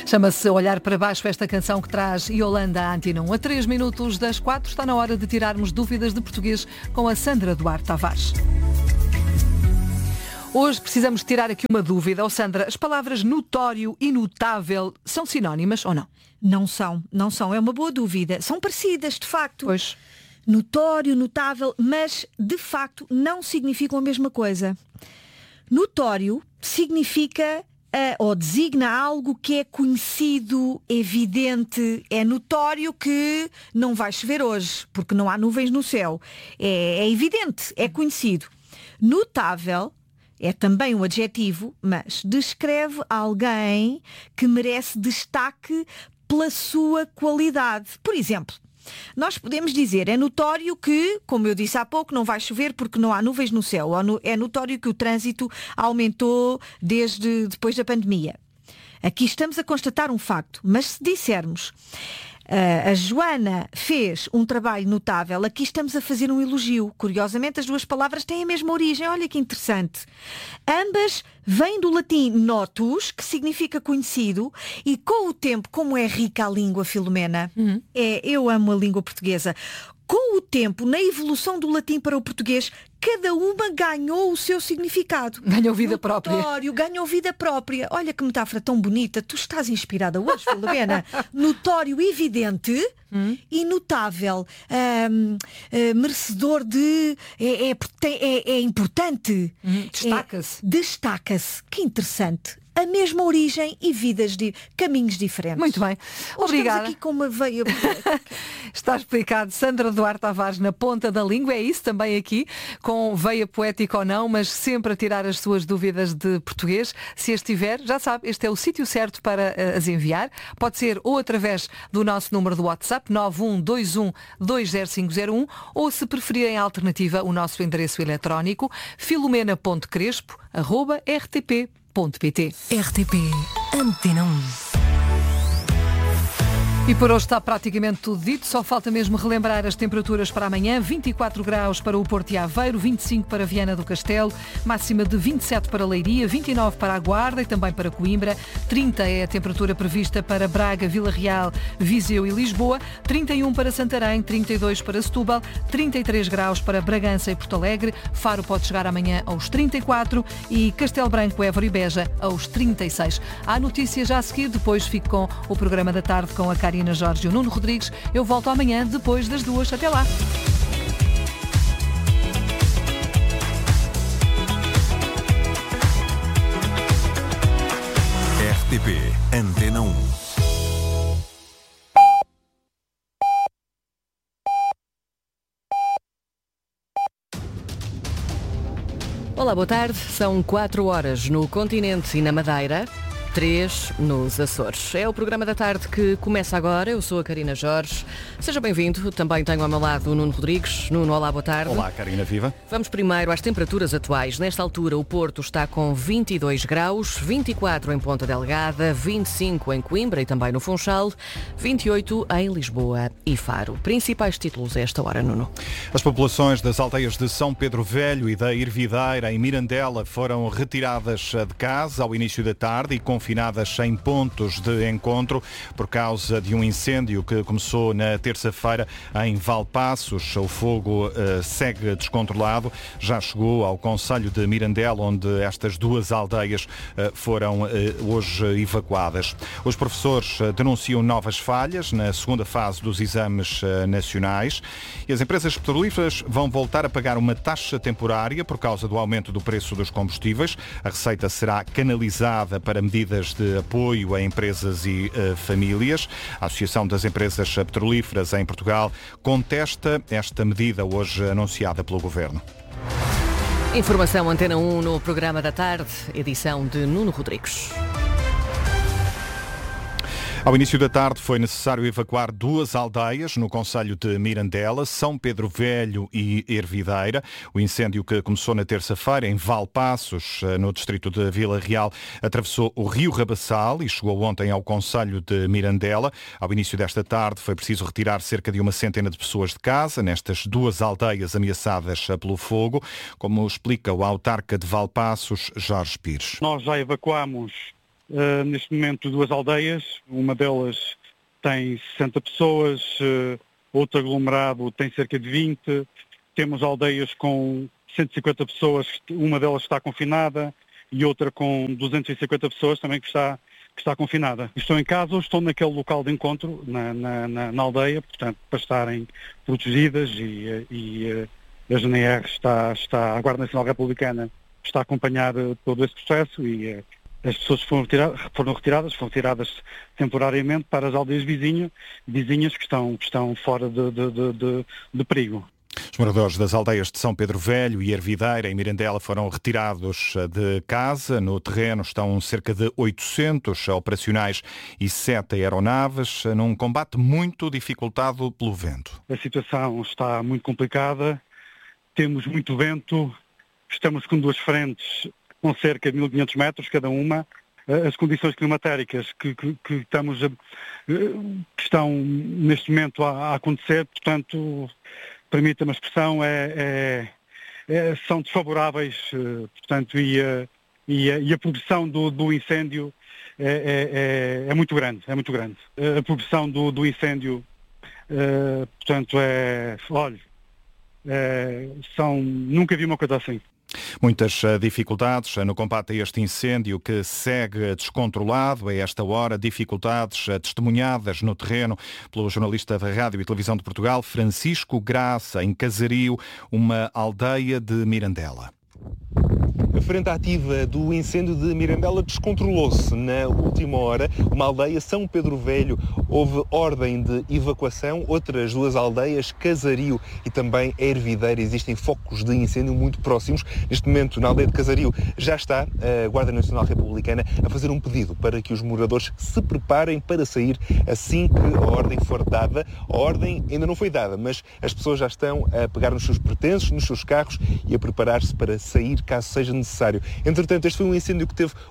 Chama-se Olhar para Baixo esta canção que traz Yolanda à Antena 1. A 3 minutos das 4 está na hora de tirarmos dúvidas de português com a Sandra Duarte Tavares. Hoje precisamos tirar aqui uma dúvida. Oh, Sandra, as palavras notório e notável são sinónimas ou não? Não são. É uma boa dúvida. São parecidas, de facto. Pois. Notório, notável, mas de facto não significam a mesma coisa. Notório significa ou designa algo que é conhecido, evidente. É notório que não vai chover hoje, porque não há nuvens no céu. É evidente, é conhecido. Notável é também um adjetivo, mas descreve alguém que merece destaque pela sua qualidade. Por exemplo, nós podemos dizer, é notório que, como eu disse há pouco, não vai chover porque não há nuvens no céu. É notório que o trânsito aumentou desde depois da pandemia. Aqui estamos a constatar um facto, mas se dissermos a Joana fez um trabalho notável, aqui estamos a fazer um elogio. Curiosamente, as duas palavras têm a mesma origem. Olha que interessante. Ambas vêm do latim notus, que significa conhecido, e com o tempo, como é rica a língua, Filomena, eu amo a língua portuguesa. Com o tempo, na evolução do latim para o português, cada uma ganhou o seu significado. Ganhou vida própria. Ganhou vida própria. Olha que metáfora tão bonita. Tu estás inspirada hoje, Filomena. Notório, evidente e notável. Merecedor de... É importante. Destaca-se. Destaca-se. Que interessante. A mesma origem e caminhos diferentes. Muito bem. Obrigada. Estamos aqui com uma veia. Está explicado. Sandra Duarte Tavares na ponta da língua. É isso também aqui, com veia poética ou não, mas sempre a tirar as suas dúvidas de português. Se as tiver, já sabe, este é o sítio certo para as enviar. Pode ser ou através do nosso número do WhatsApp, 912120501, ou se preferirem a alternativa, o nosso endereço eletrónico, filomena.crespo@rtp.pt. RTP Antena 1. E por hoje está praticamente tudo dito, só falta mesmo relembrar as temperaturas para amanhã: 24 graus para o Porto e Aveiro, 25 para Viana do Castelo, máxima de 27 para Leiria, 29 para a Guarda e também para Coimbra, 30 é a temperatura prevista para Braga, Vila Real, Viseu e Lisboa, 31 para Santarém, 32 para Setúbal, 33 graus para Bragança e Porto Alegre, Faro pode chegar amanhã aos 34 e Castelo Branco, Évora e Beja aos 36. Há notícias já a seguir, depois fico com o programa da tarde com a Karina Jorge e o Nuno Rodrigues. Eu volto amanhã depois das 2. Até lá. RTP Antena 1. Olá, boa tarde. São 4 horas no continente e na Madeira. 3 nos Açores. É o programa da tarde que começa agora. Eu sou a Karina Jorge. Seja bem-vindo. Também tenho ao meu lado o Nuno Rodrigues. Nuno, olá, boa tarde. Olá, Karina, viva. Vamos primeiro às temperaturas atuais. Nesta altura, o Porto está com 22 graus, 24 em Ponta Delgada, 25 em Coimbra e também no Funchal, 28 em Lisboa e Faro. Principais títulos a esta hora, Nuno. As populações das aldeias de São Pedro Velho e da Ervideira, em Mirandela, foram retiradas de casa ao início da tarde e confinadas em pontos de encontro por causa de um incêndio que começou na terça-feira em Valpaços. O fogo segue descontrolado. Já chegou ao concelho de Mirandela, onde estas duas aldeias foram hoje evacuadas. Os professores denunciam novas falhas na segunda fase dos exames nacionais e as empresas petrolíferas vão voltar a pagar uma taxa temporária por causa do aumento do preço dos combustíveis. A receita será canalizada para medidas de apoio a empresas e famílias. A Associação das Empresas Petrolíferas em Portugal contesta esta medida hoje anunciada pelo Governo. Informação Antena 1 no programa da tarde, edição de Nuno Rodrigues. Ao início da tarde foi necessário evacuar duas aldeias no concelho de Mirandela, São Pedro Velho e Ervideira. O incêndio que começou na terça-feira em Valpaços, no distrito de Vila Real, atravessou o rio Rabassal e chegou ontem ao concelho de Mirandela. Ao início desta tarde foi preciso retirar cerca de 100 de pessoas de casa nestas duas aldeias ameaçadas pelo fogo, como explica o autarca de Valpaços, Jorge Pires. Nós já evacuamos neste momento 2 aldeias, uma delas tem 60 pessoas, outro aglomerado tem cerca de 20, temos aldeias com 150 pessoas, uma delas está confinada e outra com 250 pessoas também que está confinada. Estão em casa ou estão naquele local de encontro, na aldeia, portanto, para estarem protegidas e a GNR a Guarda Nacional Republicana está a acompanhar todo esse processo e as pessoas foram retiradas temporariamente para as aldeias vizinhas que estão fora de perigo. Os moradores das aldeias de São Pedro Velho e Ervideira, em Mirandela, foram retirados de casa. No terreno estão cerca de 800 operacionais e 7 aeronaves, num combate muito dificultado pelo vento. A situação está muito complicada, temos muito vento, estamos com 2 frentes com cerca de 1.500 metros cada uma. As condições climatéricas que estão neste momento a acontecer, portanto, permita-me a expressão, são desfavoráveis, portanto, e a progressão do incêndio é muito grande, A progressão do incêndio, portanto, nunca vi uma coisa assim. Muitas dificuldades no combate a este incêndio que segue descontrolado a esta hora, dificuldades testemunhadas no terreno pelo jornalista da Rádio e Televisão de Portugal, Francisco Graça, em Casario, uma aldeia de Mirandela. A frente ativa do incêndio de Mirandela descontrolou-se na última hora. Uma aldeia, São Pedro Velho, houve ordem de evacuação. Outras 2 aldeias, Casario e também Ervideira, existem focos de incêndio muito próximos. Neste momento, na aldeia de Casario, já está a Guarda Nacional Republicana a fazer um pedido para que os moradores se preparem para sair assim que a ordem for dada. A ordem ainda não foi dada, mas as pessoas já estão a pegar nos seus pertences, nos seus carros e a preparar-se para sair caso seja necessário. Entretanto, este foi um incêndio que teve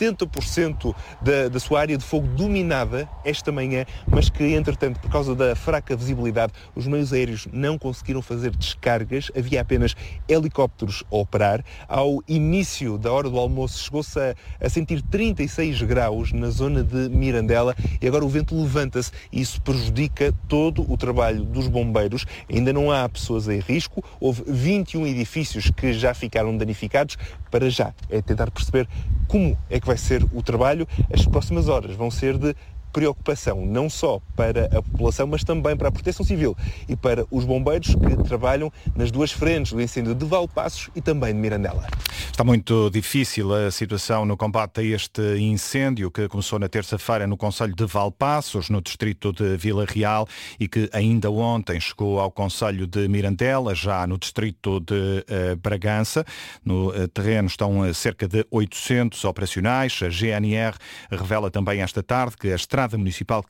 80% da sua área de fogo dominada esta manhã, mas que, entretanto, por causa da fraca visibilidade, os meios aéreos não conseguiram fazer descargas, havia apenas helicópteros a operar. Ao início da hora do almoço chegou-se a sentir 36 graus na zona de Mirandela e agora o vento levanta-se e isso prejudica todo o trabalho dos bombeiros. Ainda não há pessoas em risco, houve 21 edifícios que já ficaram danificados. Para já é tentar perceber como é que vai ser o trabalho. As próximas horas vão ser de preocupação, não só para a população, mas também para a Proteção Civil e para os bombeiros que trabalham nas 2 frentes do incêndio de Valpaços e também de Mirandela. Está muito difícil a situação no combate a este incêndio que começou na terça-feira no concelho de Valpaços, no distrito de Vila Real, e que ainda ontem chegou ao concelho de Mirandela, já no distrito de Bragança. No terreno estão cerca de 800 operacionais. A GNR revela também esta tarde que a Estrada Municipal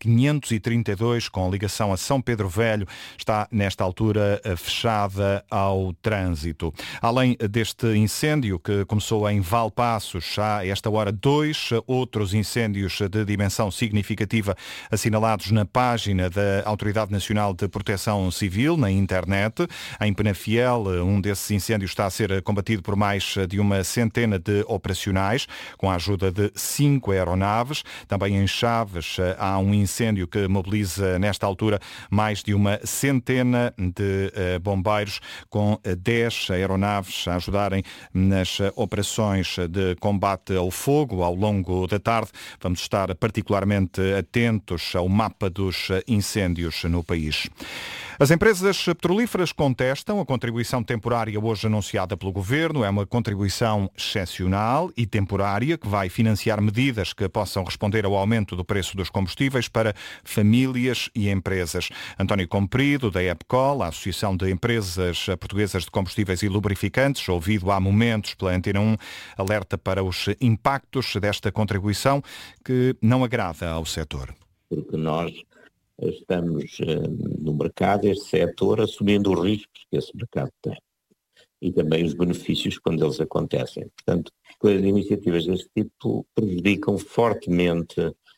532, com ligação a São Pedro Velho, está nesta altura fechada ao trânsito. Além deste incêndio que começou em Valpaços, há a esta hora 2 outros incêndios de dimensão significativa assinalados na página da Autoridade Nacional de Proteção Civil, na internet. Em Penafiel, um desses incêndios está a ser combatido por mais de uma centena de operacionais, com a ajuda de 5 aeronaves. Também em Chaves há um incêndio que mobiliza nesta altura mais de uma centena de bombeiros, com 10 aeronaves a ajudarem nas operações de combate ao fogo ao longo da tarde. Vamos estar particularmente atentos ao mapa dos incêndios no país. As empresas petrolíferas contestam a contribuição temporária hoje anunciada pelo Governo. É uma contribuição excepcional e temporária que vai financiar medidas que possam responder ao aumento do preço dos combustíveis para famílias e empresas. António Comprido, da EPCOL, a Associação de Empresas Portuguesas de Combustíveis e Lubrificantes, ouvido há momentos pela Antena 1, alerta para os impactos desta contribuição que não agrada ao setor. Porque nós estamos no mercado, este setor, assumindo os riscos que esse mercado tem e também os benefícios quando eles acontecem. Portanto, iniciativas deste tipo prejudicam fortemente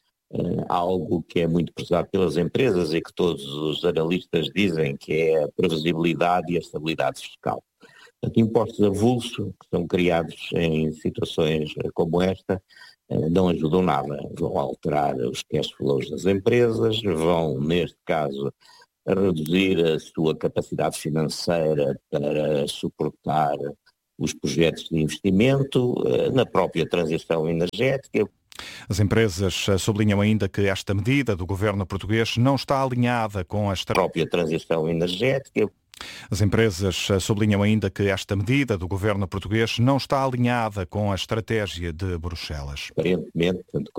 algo que é muito prezado pelas empresas e que todos os analistas dizem que é a previsibilidade e a estabilidade fiscal. Portanto, impostos avulsos que são criados em situações como esta não ajudam nada. Vão alterar os cash flows das empresas, vão, neste caso, reduzir a sua capacidade financeira para suportar os projetos de investimento na própria transição energética. As empresas sublinham ainda que esta medida do governo português não está alinhada com a própria transição energética. As empresas sublinham ainda que esta medida do governo português não está alinhada com a estratégia de Bruxelas. Aparentemente,